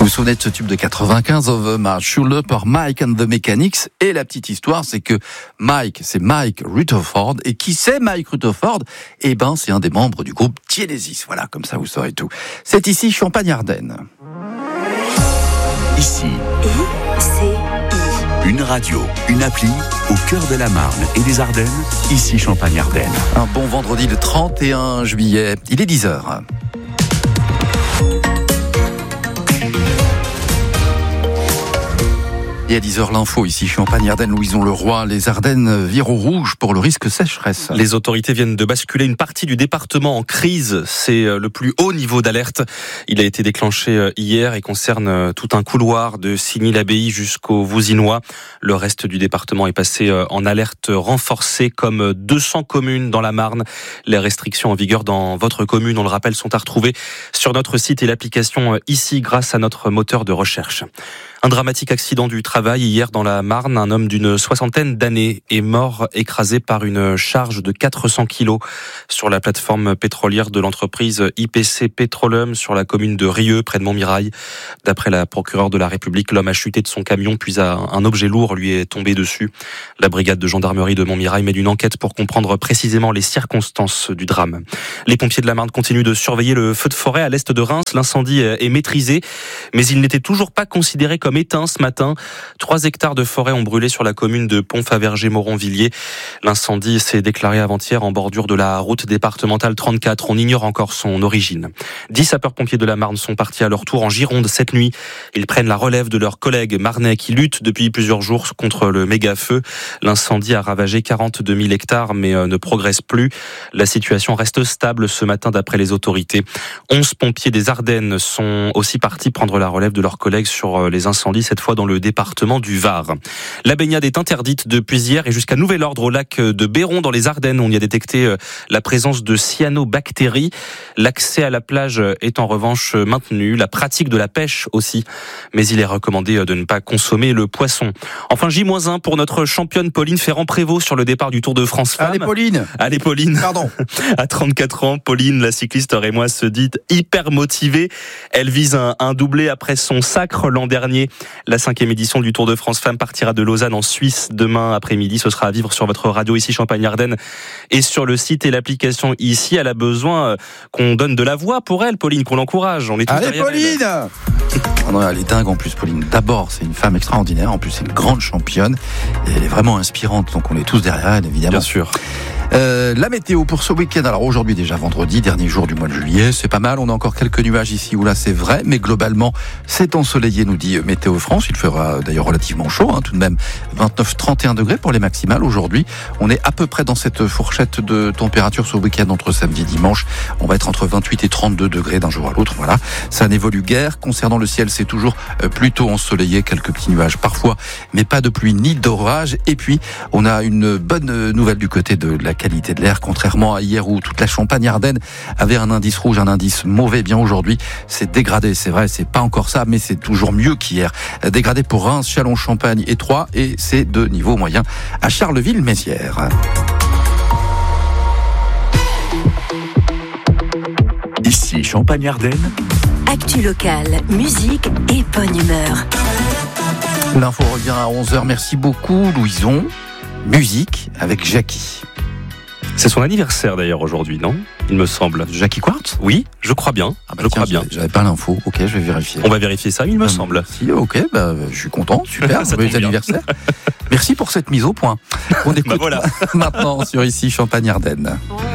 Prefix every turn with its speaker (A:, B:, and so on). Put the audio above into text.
A: vous souvenez de ce tube de 95, Of a Schule par Mike and the Mechanics. Et la petite histoire, c'est que Mike, c'est Mike Rutherford. Et qui c'est Mike Rutherford? Eh ben, c'est un des membres du groupe Genesis. Voilà, comme ça vous saurez tout. C'est ici Champagne-Ardenne.
B: Ici, une radio, une appli, au cœur de la Marne et des Ardennes, ici Champagne-Ardenne.
A: Un bon vendredi le 31 juillet, il est 10h. Et à 10h l'info, ici Champagne-Ardenne, Louison-le-Roi, les Ardennes virent au rouge pour le risque sécheresse.
C: Les autorités viennent de basculer une partie du département en crise. C'est le plus haut niveau d'alerte. Il a été déclenché hier et concerne tout un couloir de Signy-l'Abbaye jusqu'au Vouzinois. Le reste du département est passé en alerte renforcée, comme 200 communes dans la Marne. Les restrictions en vigueur dans votre commune, on le rappelle, sont à retrouver sur notre site et l'application ici grâce à notre moteur de recherche. Un dramatique accident du travail hier dans la Marne. Un homme d'une soixantaine d'années est mort écrasé par une charge de 400 kilos sur la plateforme pétrolière de l'entreprise IPC Petroleum sur la commune de Rieux, près de Montmirail. D'après la procureure de la République, l'homme a chuté de son camion puis un objet lourd lui est tombé dessus. La brigade de gendarmerie de Montmirail mène une enquête pour comprendre précisément les circonstances du drame. Les pompiers de la Marne continuent de surveiller le feu de forêt à l'est de Reims. L'incendie est maîtrisé, mais il n'était toujours pas considéré comme éteint ce matin. 3 hectares de forêt ont brûlé sur la commune de Pont-Faverger-Moronvilliers. L'incendie s'est déclaré avant-hier en bordure de la route départementale 34. On ignore encore son origine. 10 sapeurs-pompiers de la Marne sont partis à leur tour en Gironde cette nuit. Ils prennent la relève de leurs collègues marnais qui luttent depuis plusieurs jours contre le méga-feu. L'incendie a ravagé 42 000 hectares mais ne progresse plus. La situation reste stable ce matin d'après les autorités. 11 pompiers des Ardennes sont aussi partis prendre la relève de leurs collègues sur les incendies, cette fois dans le département du Var. La baignade est interdite depuis hier et jusqu'à nouvel ordre au lac de Béron dans les Ardennes. On y a détecté la présence de cyanobactéries. L'accès à la plage est en revanche maintenu, la pratique de la pêche aussi, mais il est recommandé de ne pas consommer le poisson. Enfin, J-1 pour notre championne Pauline Ferrand-Prévôt sur le départ du Tour de France Femmes.
A: Allez Pauline.
C: Pardon. À 34 ans, Pauline, la cycliste rémoise, se dit hyper motivée. Elle vise un doublé après son sacre l'an dernier. La 5e édition du Tour de France Femmes partira de Lausanne en Suisse demain après-midi. Ce sera à vivre sur votre radio ici Champagne-Ardenne et sur le site et l'application ici. Elle a besoin qu'on donne de la voix pour elle, Pauline, qu'on l'encourage. On est tous
A: derrière Pauline elle. Oh non, elle est dingue en plus, Pauline. D'abord, c'est une femme extraordinaire. En plus, c'est une grande championne. Et elle est vraiment inspirante. Donc, on est tous derrière elle, évidemment.
C: Bien sûr.
A: La météo pour ce week-end. Alors aujourd'hui déjà vendredi, dernier jour du mois de juillet, c'est pas mal. On a encore quelques nuages ici ou là, c'est vrai, mais globalement c'est ensoleillé, nous dit Météo France. Il fera d'ailleurs relativement chaud, tout de même 29-31 degrés pour les maximales. Aujourd'hui, on est à peu près dans cette fourchette de température ce week-end entre samedi et dimanche. On va être entre 28 et 32 degrés d'un jour à l'autre. Voilà, ça n'évolue guère. Concernant le ciel, c'est toujours plutôt ensoleillé, quelques petits nuages parfois, mais pas de pluie ni d'orage. Et puis on a une bonne nouvelle du côté de la qualité de l'air, contrairement à hier où toute la Champagne-Ardenne avait un indice rouge, un indice mauvais. Bien aujourd'hui, c'est dégradé. C'est vrai, c'est pas encore ça, mais c'est toujours mieux qu'hier. Dégradé pour Reims, Châlons-Champagne et Troyes, et c'est de niveau moyen à Charleville-Mézières.
B: Ici Champagne-Ardenne.
D: Actu locale, musique et bonne humeur.
A: L'info revient à 11h. Merci beaucoup, Louison. Musique avec Jackie.
C: C'est son anniversaire d'ailleurs aujourd'hui, non ? Il me semble.
A: Jackie Quartz ?
C: Oui, je crois bien.
A: J'avais pas l'info. Ok, je vais vérifier.
C: On va vérifier ça, il me semble.
A: Si, ok, je suis content. Super, joyeux anniversaire. Merci pour cette mise au point. On écoute
C: voilà.
A: maintenant sur ici Champagne-Ardenne.